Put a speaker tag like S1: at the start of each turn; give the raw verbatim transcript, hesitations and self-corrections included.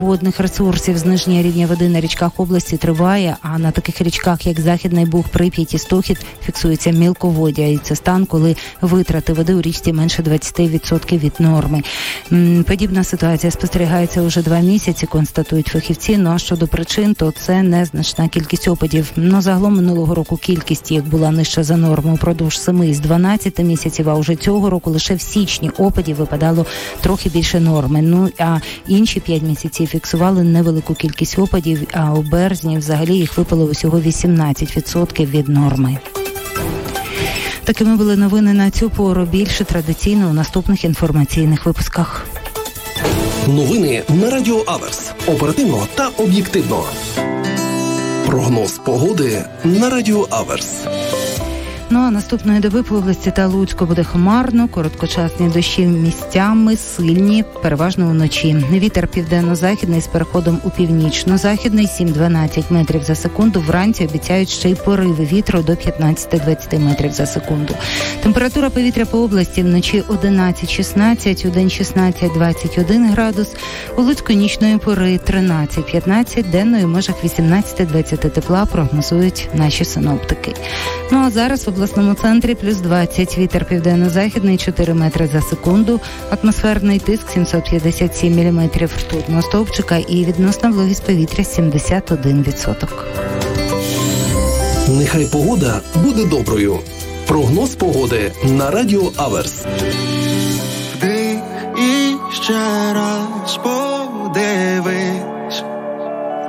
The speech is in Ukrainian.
S1: водних ресурсів. Зниження рівня води на річках області триває, а на таких річках, як Західний Буг, Прип'ять і Стохід, фіксується мілководдя. І це стан, коли витрати води у річці менше двадцять відсотків від норми. Подібна ситуація спостерігається уже два місяці, констатують фахівці. Ну а щодо причин, то це незначна кількість опадів. Ну, загалом минулого року кількість їх була нижча за норму упродовж семи з дванадцяти місяців, а уже цього року лише в січні опадів випадало трохи більше норми. Ну, а інші п'ять місяців фіксували невелику кількість опадів, а у березні взагалі їх випало усього вісімнадцять відсотків від норми. Такими були новини на цю пору. Більше традиційно у наступних інформаційних випусках.
S2: Новини на Радіо Аверс. Оперативно та об'єктивно. Прогноз погоди на Радіо Аверс.
S1: Ну а наступної доби по області та Луцьку буде хмарно, короткочасні дощі місцями сильні, переважно вночі. Вітер південно-західний з переходом у північно-західний сім-дванадцять метрів за секунду. Вранці обіцяють ще й пориви вітру до п'ятнадцять-двадцять метрів за секунду. Температура повітря по області вночі одинадцять-шістнадцять, удень шістнадцять-двадцять один градус. У Луцьку нічної пори тринадцять-п'ятнадцять, денної в межах вісімнадцять-двадцять тепла, прогнозують наші синоптики. Ну а зараз в обласному центрі плюс двадцять, вітер південно-західний чотири метри за секунду, атмосферний тиск сімсот п'ятдесят сім міліметрів ртутного стовпчика і відносна вологість повітря сімдесят один відсоток.
S2: Нехай погода буде доброю. Прогноз погоди на Радіо Аверс.
S3: Ти і ще раз подивись